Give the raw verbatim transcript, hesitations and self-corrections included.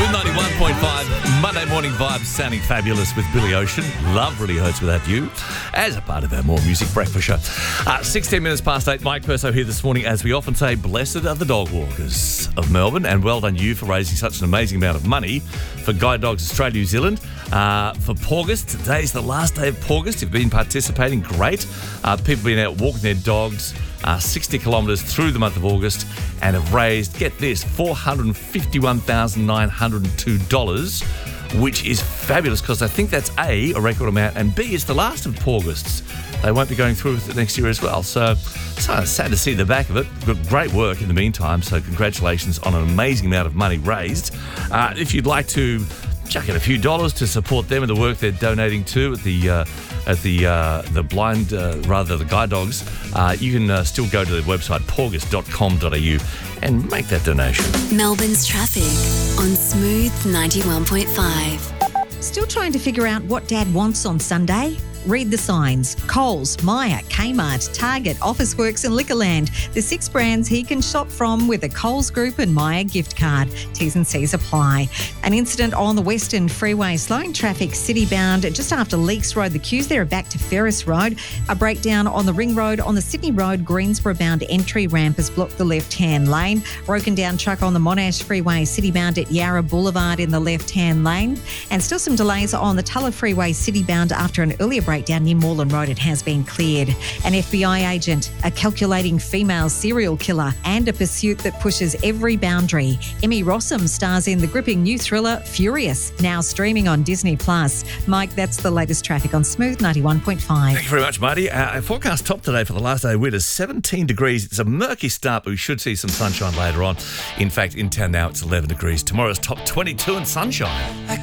Smooth ninety-one point five, Monday morning vibes sounding fabulous with Billy Ocean. Love really hurts without you, as a part of our More Music breakfast show. Uh, sixteen minutes past eight, Mike Perso here this morning. As we often say, blessed are the dog walkers of Melbourne, and well done you for raising such an amazing amount of money for Guide Dogs Australia New Zealand. Uh, for Paugust, today's the last day of Paugust. If you've been participating, great. Uh, people have been out walking their dogs uh, sixty kilometres through the month of August and have raised, get this, four hundred fifty-one thousand nine hundred two dollars, which is fabulous because I think that's A, a record amount, and B, it's the last of Paugusts. They won't be going through with it next year as well. So, so sad to see the back of it. Good, great work in the meantime. So congratulations on an amazing amount of money raised. Uh, if you'd like to chuck in a few dollars to support them and the work they're donating to at the uh, at the uh, the blind, uh, rather the guide dogs, uh, you can uh, still go to the website paugust dot com dot a u and make that donation. Melbourne's traffic on Smooth ninety-one point five. Still trying to figure out what Dad wants on Sunday? Read the signs. Coles, Myer, Kmart, Target, Officeworks and Liquorland. The six brands he can shop from with a Coles Group and Myer gift card. T's and C's apply. An incident on the Western Freeway slowing traffic city-bound just after Leakes Road. The queues there are back to Ferris Road. A breakdown on the Ring Road on the Sydney Road Greensboro-bound entry ramp has blocked the left-hand lane. Broken down truck on the Monash Freeway city-bound at Yarra Boulevard in the left-hand lane. And still some delays on the Tulla Freeway city-bound after an earlier break down near Moreland Road. It has been cleared. An F B I agent, a calculating female serial killer, and a pursuit that pushes every boundary. Emmy Rossum stars in the gripping new thriller Furious, now streaming on Disney Plus. Mike, that's the latest traffic on Smooth ninety-one point five. Thank you very much, Marty. Uh, our forecast top today for the last day of winter, seventeen degrees. It's a murky start, but we should see some sunshine later on. In fact, in town now it's eleven degrees. Tomorrow's top twenty-two and sunshine. I